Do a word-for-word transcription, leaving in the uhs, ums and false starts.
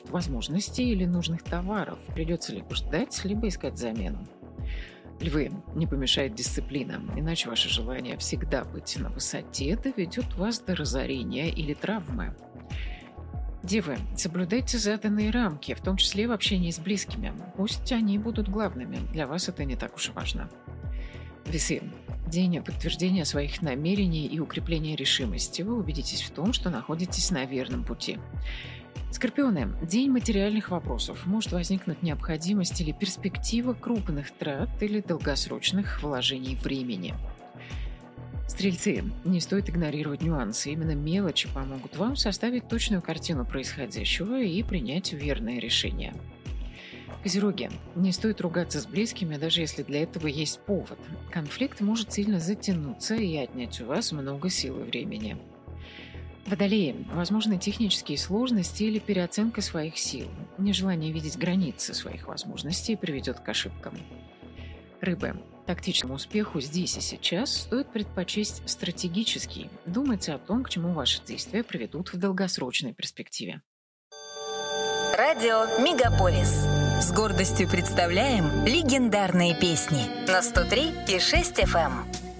возможностей или нужных товаров. Придется либо ждать, либо искать замену. Львы, не помешает дисциплина, иначе ваше желание всегда быть на высоте доведет вас до разорения или травмы. Девы, соблюдайте заданные рамки, в том числе в общении с близкими. Пусть они будут главными, для вас это не так уж и важно. Весы. День подтверждения своих намерений и укрепления решимости. Вы убедитесь в том, что находитесь на верном пути. Скорпионы. День материальных вопросов. Может возникнуть необходимость или перспектива крупных трат или долгосрочных вложений времени. Стрельцы. Не стоит игнорировать нюансы. Именно мелочи помогут вам составить точную картину происходящего и принять верное решение. Козероги. Не стоит ругаться с близкими, даже если для этого есть повод. Конфликт может сильно затянуться и отнять у вас много сил и времени. Водолеи. Возможны технические сложности или переоценка своих сил. Нежелание видеть границы своих возможностей приведет к ошибкам. Рыбы. Тактичному успеху здесь и сейчас стоит предпочесть стратегический. Думайте о том, к чему ваши действия приведут в долгосрочной перспективе. Радио Мегаполис. С гордостью представляем легендарные песни на сто три и шесть эф эм.